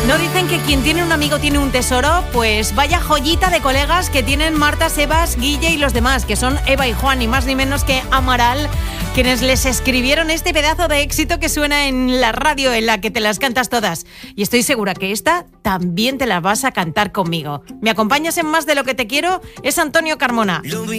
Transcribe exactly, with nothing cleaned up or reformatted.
No dicen que quien tiene un amigo tiene un tesoro, pues vaya joyita de colegas que tienen Marta, Sebas, Guille y los demás, que son Eva y Juan, ni más ni menos que Amaral, quienes les escribieron este pedazo de éxito que suena en la radio, en la que te las cantas todas. Y estoy segura que esta también te la vas a cantar conmigo. ¿Me acompañas en Más de lo que te quiero? Es Antonio Carmona.